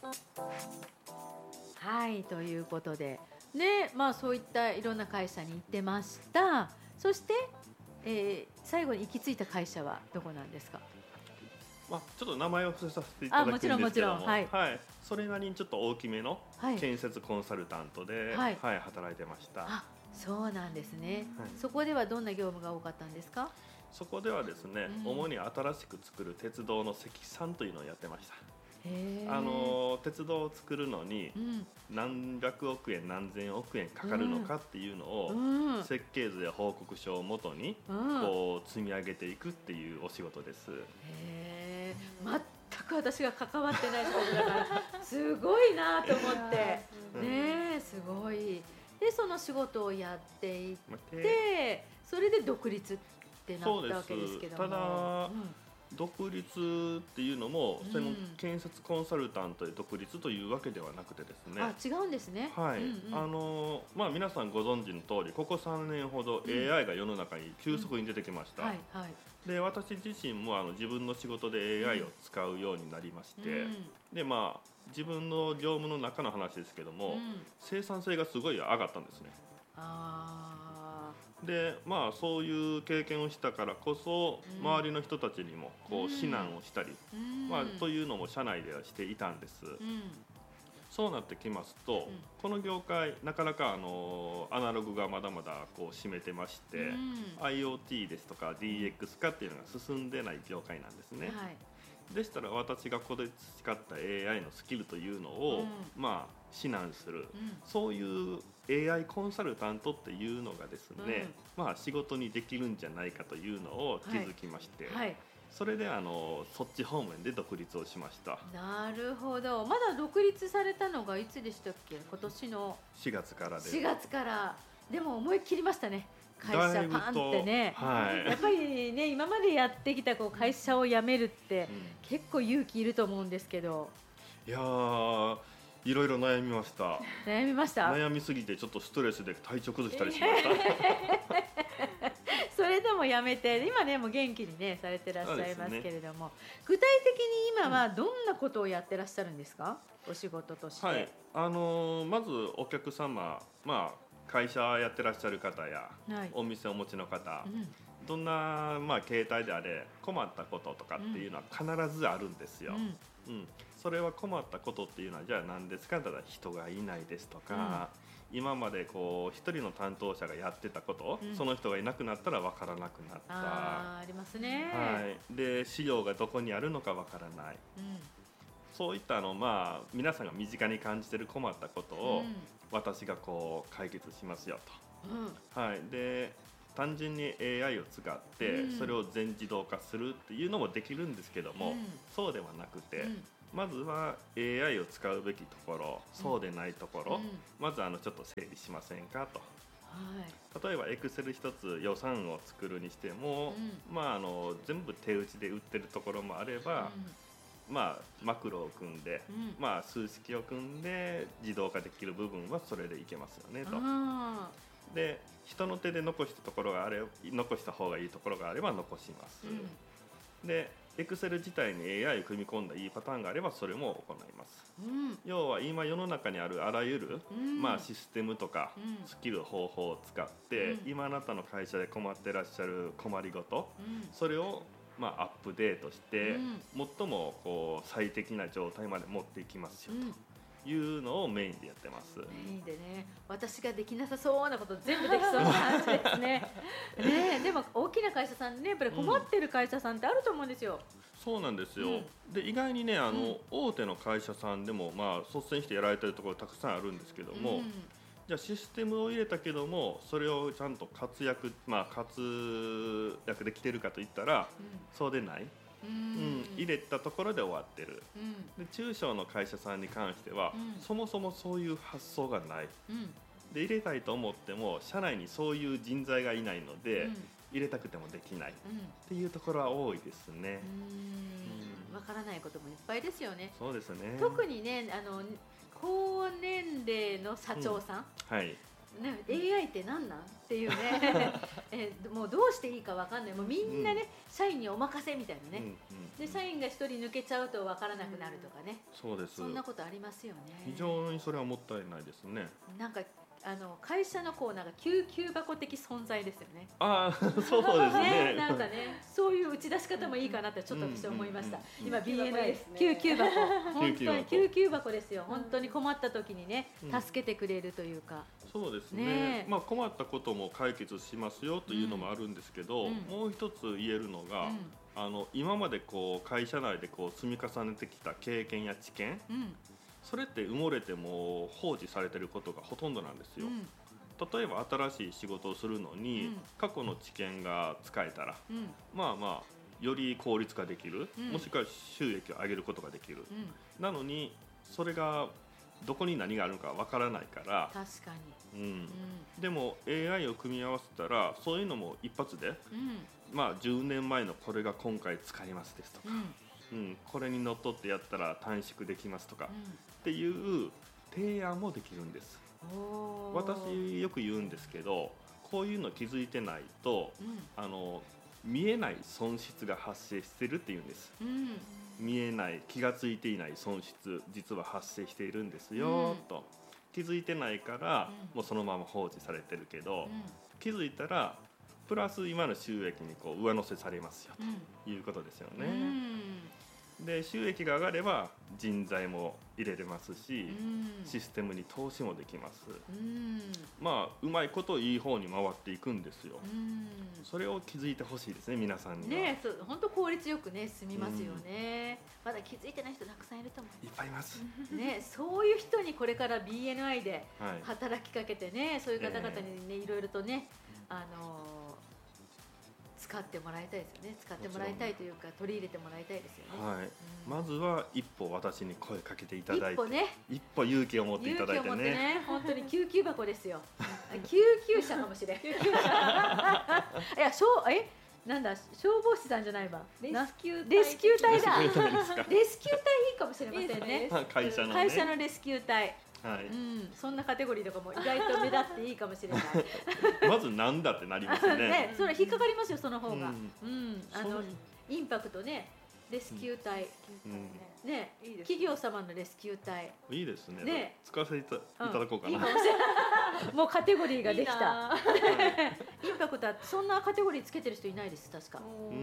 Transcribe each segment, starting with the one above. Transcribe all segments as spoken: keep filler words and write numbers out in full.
はい、ということで、ね、まあそういったいろんな会社に行ってました。そして、えー最後に行き着いた会社はどこなんですか？ まあ、ちょっと名前を伏せさせていあ、 ただくんもちろんもですけども、 ちろん、はい。 はい、それなりにちょっと大きめのはい。 建設コンサルタントで、 はい。 はい、働いてました。 あ、そうなんですね。 はい、 そこではどんな業務が多かったんですか？ そこではですね、 うん。 主に新しく作る鉄道の積算というのをやってました。 へえ。 あの鉄道を作るのにうん。 何百億円何千億円かかるのかっていうのを、 うん。 設計図や報告書をもとにうん。 こう積み上げていくっていうお仕事です。 へえ。全く私が関わってないところだからすごいなと思って。 うんねえ、すごい。で、その仕事をやっていっまあてて、それで独立ってなったわそうです。 けですけどたも。 だ独立っていうのも、 うん。 そのうん。 建設コンサルタントで独立というわけではなくてですね。 あ、違うんですね。 はい、 うんうん。 あのまあ皆さんご存知の通り、ここさんねんほどうん。 エーアイ が世の中に急速に出てきました。 はいはい。 で、私自身もあの自分の仕事で エーアイ を使うようになりましうて、 ん。 でまあ自分の業務の中の話ですけどうも、 ん。 生産性がすごい上がったんですね。 あでまあそういう経験をしたからこそ、 うん周りの人たちにもこううん指南をしたり、 あ。うん。 まあ、というのも社内ではしていたんです。 うん。 そうなってきますと、 うん。 この業界なかなかあのアナログがまだまだこう占めてましうて、 ん。 IoT ですとか ディーエックス 化っていうのが進んでない業界なんですね。 はい。 でしたら私がここで培った エーアイ のスキルというのを、 うん。 まあ指南する、 うん。 そういう エーアイ コンサルタントっていうのがですね、まあ仕事にできるんじゃないかというのを気づきまして、 はい。 それであのそっち方面で独立をしました。 なるほど。まだ独立されたのがいつでしたっけ？今年のしがつからで。 しがつから。でも思いっきりましたね。会だいぶ社パンってね。 とはいやっぱりね、今までやってきたこう会社を辞めるってうん結構勇気いると思うんですけど、 いやー、いろいろ悩みました悩みました？ 悩みすぎてちょっとストレスで体調崩したりしましたそれでもやめて、今ねもう元気にねされてらっしゃいますけれども、具体的に今はどんなことをやってらっしゃるんですか？お仕事として。 はい、あのーまずお客様、まあ会社やってらっしゃる方や、 はい。 お店お持ちの方、 うんどんな、まあ、携帯であれ困ったこととかっていうのは必ずあるんですよ、 うんうん、それは困ったことっていうのはじゃあ何ですか？ただ人がいないですとか、今までこう一人の担当者がやってたこと、 うんその人がいなくなったら分からなくなった、 あーありますね。 はい、で資料がどこにあるのか分からない、 うんそういったあの、まあ、皆さんが身近に感じている困ったことを、 うん私がこう解決しますようんと、はい、で単純に エーアイ を使ってうんそれを全自動化するっていうのもできるんですけども、 うんそうではなくて、 うんまずは エーアイ を使うべきところ、そうでないところ、 うんまずあのちょっと整理しませんかと。 はい例えば Excel 一つ予算を作るにしても、 うまあ、あの全部手打ちで売ってるところもあれば、まあ、マクロを組んで、 うんうんまあ、数式を組んで自動化できる部分はそれでいけますよねと。 あで人の手で残したところがあれ残した方がいいところがあれば残します、 ーうんで Excel 自体に エーアイ を組み込んだいいパターンがあればそれも行います。 うん要は今世の中にあるあらゆる、 うんまあ、システムとかうんスキル方法を使って、 うん今あなたの会社で困ってらっしゃる困りごと、 うんそれをまあアップデートして、 うん最もこう最適な状態まで持っていきますようんというのをメインでやってます。 メインでね、私ができなさそうなこと全部できそうな感じですね。ねえ、でも大きな会社さんね、やっぱり困ってる会社さんってあると思うんですよ。 そうなんですよ、 うんで意外にねあの、 うん大手の会社さんでも、まあ、率先してやられてるところたくさんあるんですけども、 うんじゃあシステムを入れたけどもそれをちゃんと活躍、まあ、活躍できてるかといったらそうでない、 ううんん入れたところで終わってる。 うんで中小の会社さんに関しては、 うんそもそもそういう発想がないうんで入れたいと思っても社内にそういう人材がいないので、 うん入れたくてもできないっうんていうところは多いですね、 うんわからないこともいっぱいですよね。 そうですね。 特にね、あの高年齢の社長さん、 はいね、エーアイ って何なんっていうねえもうどうしていいか分かんない、もうみんなね、うん、社員にお任せみたいなね、うんうん、で社員が一人抜けちゃうと分からなくなるとかね、 うん、そうです。 そんなことありますよね。 非常にそれはもったいないですね。 なんかあの会社のこうなんか救急箱的存在ですよね。 ああ、そうですね。 ね、なんかね、そういう打ち出し方もいいかなってちょっと私思いました。今 ビーエヌアイ 救急箱、本当に救急箱ですよ。本当に困った時にね、助けてくれるというか。 そうですね。まあ困ったことも解決しますよというのもあるんですけど、もう一つ言えるのが、あの今までこう会社内でこう積み重ねてきた経験や知見。それって埋もれても放置されていることがほとんどなんですよ、うん、例えば新しい仕事をするのに、うん、過去の知見が使えたら、うん、まあまあより効率化できる、うん、もしくは収益を上げることができる、うん、なのにそれがどこに何があるのかわからないから、 確かに、 うんうん、でも エーアイ を組み合わせたらそういうのも一発で、うん、まあじゅうねんまえのこれが今回使えますですとか、うんうん、これにのっとってやったら短縮できますとか、うん、っていう提案もできるんです。私よく言うんですけど、こういうの気づいてないと、うん、あの見えない損失が発生してるっていうんです、うん、見えない気がついていない損失実は発生しているんですよ、うん、と気づいてないから、うん、もうそのまま放置されてるけど、うん、気づいたらプラス今の収益にこう上乗せされますよということですよね、うん、で収益が上がれば人材も入れれますし、うん、システムに投資もできます、うん、まあうまいこといい方に回っていくんですよ、うん、それを気づいてほしいですね、皆さんにはね。そう本当効率よくね進みますよね、うん、まだ気づいてない人たくさんいると思う。 いっぱいいますね、そういう人にこれから ビーエヌアイ で働きかけてね、はい、そういう方々にね、いろいろとね、あのー使ってもらいたいですよね。使ってもらいたいというか取り入れてもらいたいですよね、 はい、うん、まずは一歩私に声かけていただいて、 一歩ね、 一歩勇気を持っていただいてね、勇気を持ってね、本当に救急箱ですよ救急車かもしれんいやしょうえなんだ消防士さんじゃないわ、 レスキューレスキュー隊だレスキュー隊ですかレスキュー隊いいかもしれませんね会社のね、 会社のレスキュー隊、 はい、 うん、そんなカテゴリーとかも意外と目立っていいかもしれないまずなんだってなりますねね、それ引っかかりますよ、その方が、うん、うん、あのインパクトね、レスキュー隊、うん、ね、いいですね、企業様のレスキュー隊いいですね、ね、使わせていただこうかな、うん、いいかもしれないもうカテゴリーができたインパクトはそんなカテゴリーつけてる人いないです、確か、うん、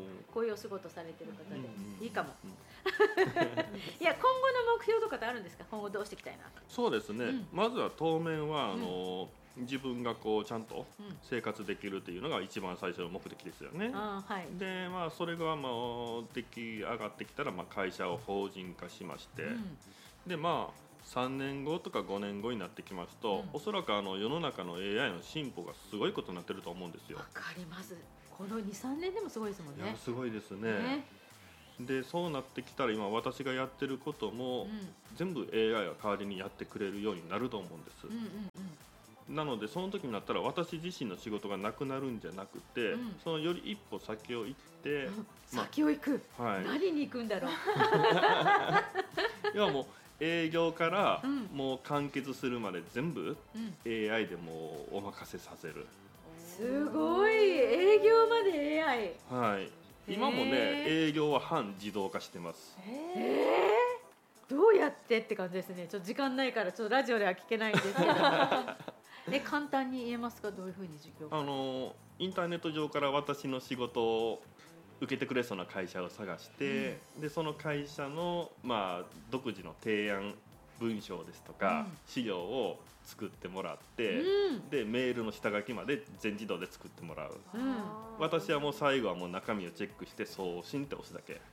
こういうお仕事されてる方で、うん、いいかも、うん、いや今後の目標とかってあるんですか、今後どうしていきたいな。 そうですね、うん、まずは当面はあの、うん、自分がこうちゃんと生活できるというのが一番最初の目的ですよね、うん、あ、はい、でまあそれがまあ出来上がってきたらまあ会社を法人化しまして、うん、でまあさんねんごとかごねんごになってきますと、うん、おそらくあの世の中の エーアイ の進歩がすごいことになってると思うんですよ。 わかります。この にさんねんでもすごいですもんね。 いやすごいですね、ね、でそうなってきたら今私がやってることも、うん、全部 エーアイ が代わりにやってくれるようになると思うんです、うんうんうん、なのでその時になったら私自身の仕事がなくなるんじゃなくて、うん、そのより一歩先を行って、うん、 まあ、先を行く、はい、何に行くんだろういやもう営業からもう完結するまで全部 エーアイ でもうお任せさせる、 すごい、営業まで エーアイ、 はい、今もね営業は半自動化してます。 えー、どうやってって感じですね。ちょっと時間ないからちょっとラジオでは聞けないんですけどえ簡単に言えますか、どういうふうに授業あのインターネット上から私の仕事を受けてくれそうな会社を探して、うん、でその会社の、まあ、独自の提案文章ですとか、うん、資料を作ってもらって、うん、でメールの下書きまで全自動で作ってもらう、うん、私はもう最後はもう中身をチェックして送信って押すだけ。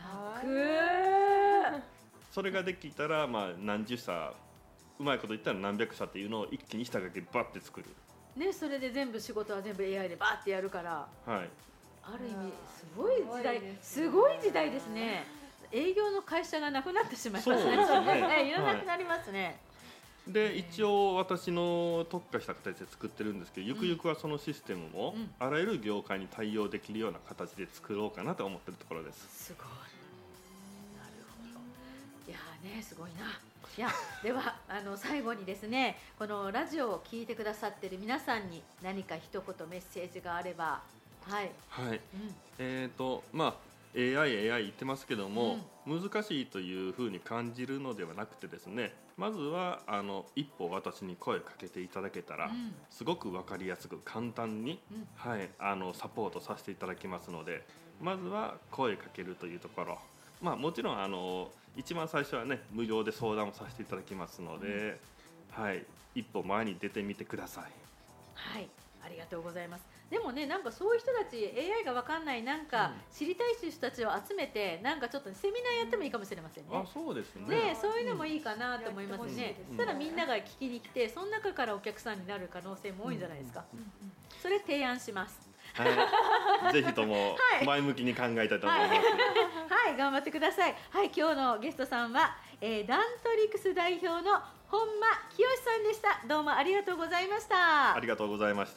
楽。 それができたら、まあ、何十社うまいこと言ったら何百社っていうのを一気に下書きバッて作る、 ね、それで全部仕事は全部 エーアイ でバッてやるから、 はい、 ある意味すごい時代、すごい時代ですね。営業の会社がなくなってしまいますね。そうですね。いらなくなりますね。 はい、で一応私の特化した形で作ってるんですけど、ゆくゆくはそのシステムもあらゆる業界に対応できるような形で作ろうかなと思ってるところです。 すごい。なるほど。いやね、すごいな。 いやではあの最後にですね、このラジオを聞いてくださっている皆さんに何か一言メッセージがあれば。はい、 はい、うん、えっ、ー、とまあ エーアイ エーアイ 言ってますけども、うん、難しいというふうに感じるのではなくてですね、まずはあの一歩私に声をかけていただけたら、うん、すごく分かりやすく簡単に、うん、はい、あのサポートさせていただきますので、まずは声かけるというところ、まあ、もちろんあの一番最初はね無料で相談をさせていただきますので、うん、はい、一歩前に出てみてください。 はい、ありがとうございます。でもね、なんかそういう人たち エーアイ が分かんないなんか知りたい人たちを集めてなんかちょっとセミナーやってもいいかもしれませんね。 あ、そうですね。 ね、そういうのもいいかなと思いますね。そしたらみんなが聞きに来て、その中からお客さんになる可能性も多いんじゃないですか。それ提案します。 はい、ぜひとも前向きに考えたいと思います。はい、 はい、頑張ってください。はい、今日のゲストさんは、えー、ダントリクス代表の本間清さんでした。どうもありがとうございました。 ありがとうございました。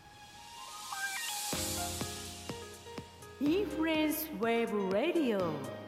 インフルエンスウェーブラディオ